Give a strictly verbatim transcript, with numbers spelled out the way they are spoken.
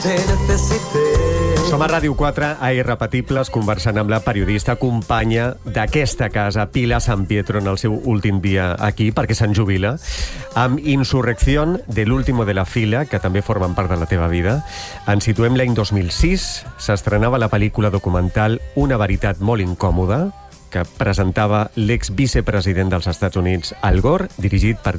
Som a Ràdio quatre, a Irrepetibles, conversant amb la periodista companya d'aquesta casa, Pilar San Pietro, en el seu últim dia aquí, perquè se'n jubila, amb Insurrección de l'último de la fila, que també formen part de la teva vida. Ens situem l'any dos mil sis, s'estrenava la pel·lícula documental Una veritat molt incòmoda, que presentava l'ex-vicepresident dels Estats Units, Al Gore, dirigit per